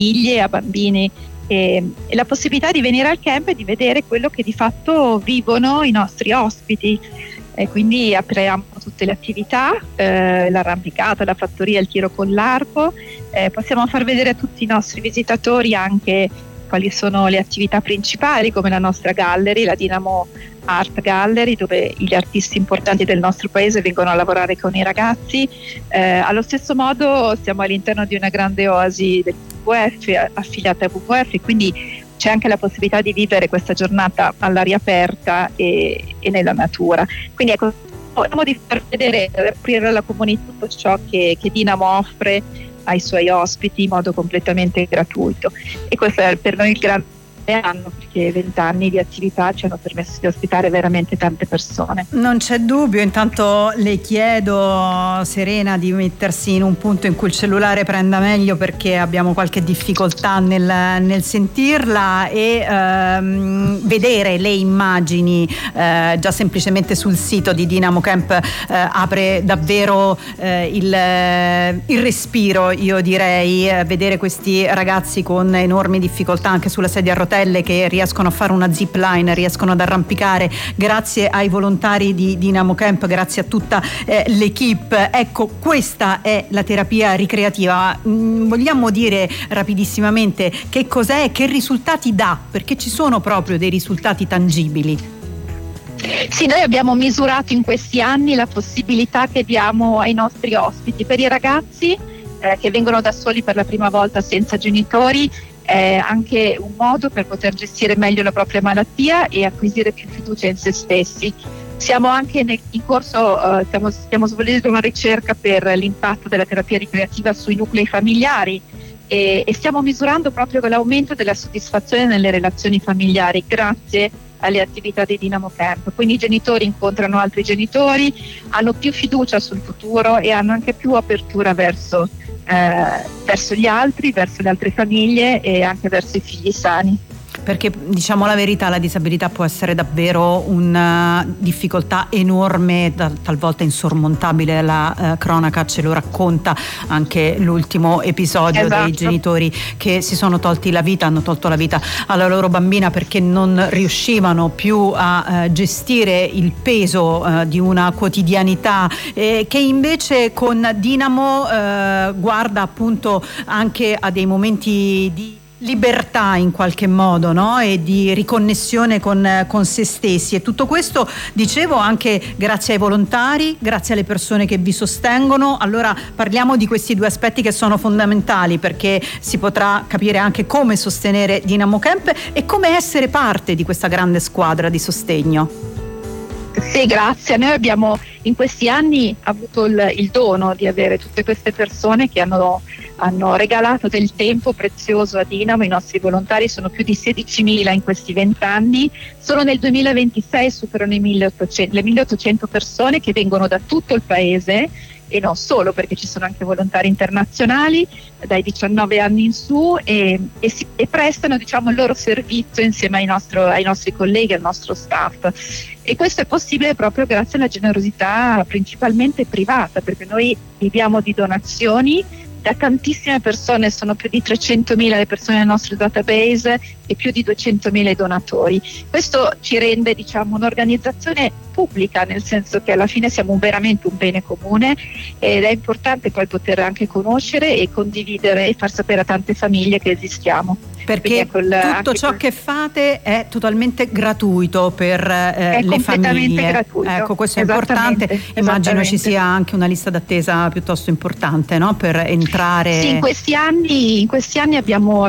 famiglie, a bambini, e la possibilità di venire al camp e di vedere quello che di fatto vivono i nostri ospiti. E quindi apriamo tutte le attività, l'arrampicata, la fattoria, il tiro con l'arco, possiamo far vedere a tutti i nostri visitatori anche quali sono le attività principali, come la nostra gallery, la Dinamo Art Gallery, dove gli artisti importanti del nostro paese vengono a lavorare con i ragazzi. Allo stesso modo siamo all'interno di una grande oasi del WWF, affiliata a WWF, quindi c'è anche la possibilità di vivere questa giornata all'aria aperta e nella natura. Quindi ecco, vogliamo di far vedere, aprire alla comunità tutto ciò che Dinamo offre ai suoi ospiti in modo completamente gratuito, e questo è per noi il grande anno, perché 20 anni di attività ci hanno permesso di ospitare veramente tante persone. Non c'è dubbio. Intanto le chiedo, Serena, di mettersi in un punto in cui il cellulare prenda meglio, perché abbiamo qualche difficoltà nel sentirla, e vedere le immagini già semplicemente sul sito di Dinamo Camp apre davvero il respiro, io direi. Vedere questi ragazzi con enormi difficoltà anche sulla sedia a rotelle, che riescono a fare una zip line, riescono ad arrampicare grazie ai volontari di Dinamo Camp, grazie a tutta l'equipe. Ecco, questa è la terapia ricreativa. Vogliamo dire rapidissimamente che cos'è e che risultati dà, perché ci sono proprio dei risultati tangibili. Sì, noi abbiamo misurato in questi anni la possibilità che diamo ai nostri ospiti. Per i ragazzi che vengono da soli per la prima volta senza genitori, è anche un modo per poter gestire meglio la propria malattia e acquisire più fiducia in se stessi. Siamo anche in corso, stiamo svolgendo una ricerca per l'impatto della terapia ricreativa sui nuclei familiari, e stiamo misurando proprio l'aumento della soddisfazione nelle relazioni familiari grazie alle attività di Dinamo Camp. Quindi i genitori incontrano altri genitori, hanno più fiducia sul futuro e hanno anche più apertura verso gli altri, verso le altre famiglie e anche verso i figli sani. Perché, diciamo la verità, la disabilità può essere davvero una difficoltà enorme, talvolta insormontabile. La cronaca ce lo racconta, anche l'ultimo episodio. Esatto. Dei genitori che si sono tolti la vita, hanno tolto la vita alla loro bambina perché non riuscivano più a gestire il peso di una quotidianità che invece con Dinamo guarda appunto anche a dei momenti di libertà in qualche modo, no? E di riconnessione con se stessi, e tutto questo, dicevo, anche grazie ai volontari, grazie alle persone che vi sostengono. Allora parliamo di questi due aspetti che sono fondamentali, perché si potrà capire anche come sostenere Dinamo Camp e come essere parte di questa grande squadra di sostegno. Sì, grazie. Noi abbiamo in questi anni avuto il dono di avere tutte queste persone che hanno regalato del tempo prezioso a Dinamo. I nostri volontari sono più di 16.000 in questi 20 anni. Solo nel 2026 superano le 1.800 persone che vengono da tutto il paese, e non solo, perché ci sono anche volontari internazionali dai 19 anni in su, e prestano, diciamo, il loro servizio insieme ai nostri colleghi, al nostro staff. E questo è possibile proprio grazie alla generosità principalmente privata, perché noi viviamo di donazioni da tantissime persone. Sono più di 300.000 le persone nel nostro database e più di 200.000 i donatori. Questo ci rende, diciamo, un'organizzazione pubblica, nel senso che alla fine siamo veramente un bene comune, ed è importante poi poter anche conoscere e condividere e far sapere a tante famiglie che esistiamo. Perché tutto ciò che fate è totalmente gratuito per le famiglie. Gratuito. Ecco, questo è importante. Immagino ci sia anche una lista d'attesa piuttosto importante, no? Per entrare. Sì, in questi anni abbiamo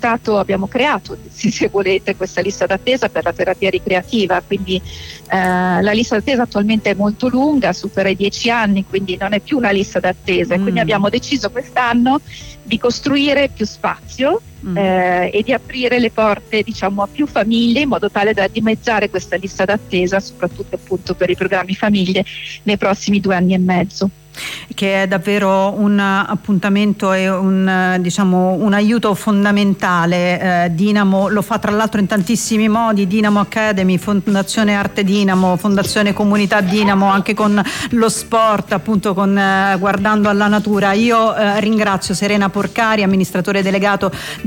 creato, se volete, questa lista d'attesa per la terapia ricreativa. Quindi la lista d'attesa attualmente è molto lunga, supera i 10 anni, quindi non è più una lista d'attesa. Quindi abbiamo deciso quest'anno di costruire più spazio e di aprire le porte, diciamo, a più famiglie, in modo tale da dimezzare questa lista d'attesa, soprattutto appunto per i programmi famiglie, nei prossimi 2 anni e mezzo. Che è davvero un appuntamento e un aiuto fondamentale. Dinamo lo fa tra l'altro in tantissimi modi: Dinamo Academy, Fondazione Arte Dinamo, Fondazione Comunità Dinamo, anche con lo sport, appunto, con guardando alla natura. Io ringrazio Serena Porcari, amministratore delegato